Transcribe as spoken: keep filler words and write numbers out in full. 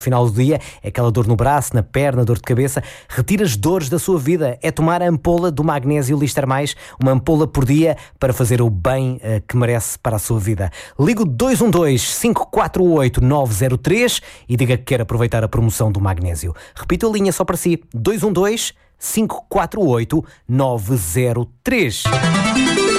final do dia, é aquela dor no braço, na perna, dor de cabeça. Retira as dores da sua vida. É tomar a ampola do Magnésio Lister Mais, uma ampola por dia para fazer o bem uh, que merece para a sua vida. Liga o dois um dois, cinco quatro oito, nove zero três e diga que quer aproveitar a promoção do magnésio. Repito a linha só para si: dois um dois, cinco quatro oito, nove zero três.